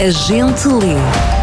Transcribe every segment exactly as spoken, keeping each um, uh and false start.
A gente lê.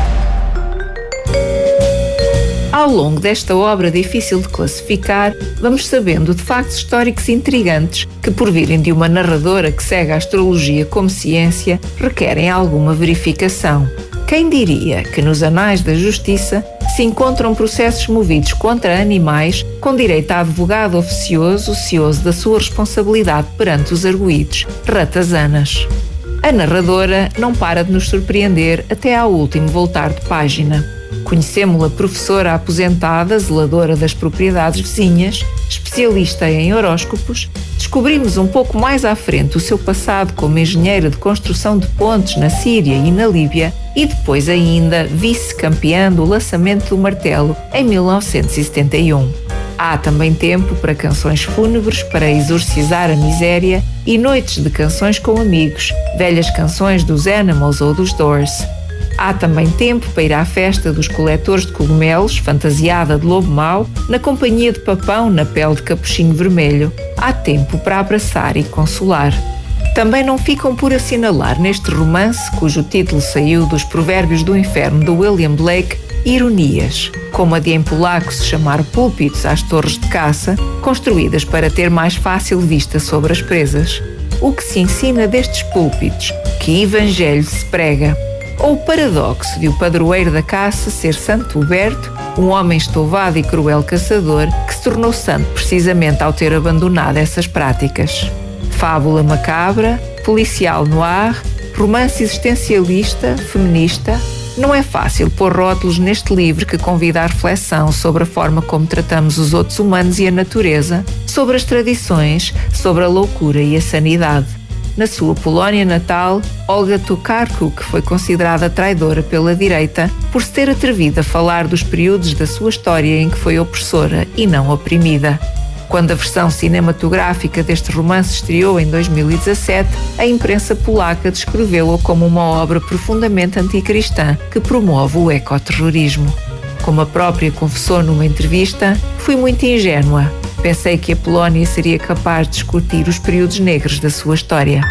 Ao longo desta obra difícil de classificar, vamos sabendo de factos históricos intrigantes que, por virem de uma narradora que segue a astrologia como ciência, requerem alguma verificação. Quem diria que nos anais da justiça se encontram processos movidos contra animais com direito a advogado oficioso, cioso da sua responsabilidade perante os arguidos, ratazanas. A narradora não para de nos surpreender até ao último voltar de página. Conhecemos-la professora aposentada, zeladora das propriedades vizinhas, especialista em horóscopos. Descobrimos um pouco mais à frente o seu passado como engenheira de construção de pontes na Síria e na Líbia e depois ainda vice-campeã do lançamento do martelo em mil novecentos e setenta e um. Há também tempo para canções fúnebres para exorcizar a miséria e noites de canções com amigos, velhas canções dos Animals ou dos Doors. Há também tempo para ir à festa dos coletores de cogumelos, fantasiada de lobo mau, na companhia de papão na pele de capuchinho vermelho. Há tempo para abraçar e consolar. Também não ficam por assinalar neste romance, cujo título saiu dos Provérbios do Inferno de William Blake, ironias, como a de em polaco se chamar púlpitos às torres de caça, construídas para ter mais fácil vista sobre as presas. O que se ensina destes púlpitos? Que evangelho se prega? Ou o paradoxo de o padroeiro da caça ser Santo Huberto, um homem estouvado e cruel caçador que se tornou santo precisamente ao ter abandonado essas práticas. Fábula macabra, policial noir, romance existencialista, feminista. Não é fácil pôr rótulos neste livro que convida à reflexão sobre a forma como tratamos os outros humanos e a natureza, sobre as tradições, sobre a loucura e a sanidade. Na sua Polónia natal, Olga Tokarczuk foi considerada traidora pela direita por se ter atrevido a falar dos períodos da sua história em que foi opressora e não oprimida. Quando a versão cinematográfica deste romance estreou em dois mil e dezassete, a imprensa polaca descreveu-o como uma obra profundamente anticristã que promove o ecoterrorismo. Como a própria confessou numa entrevista, fui muito ingênua. Pensei que a Polónia seria capaz de discutir os períodos negros da sua história.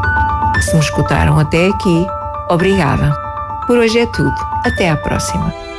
Se me escutaram até aqui, obrigada. Por hoje é tudo. Até à próxima.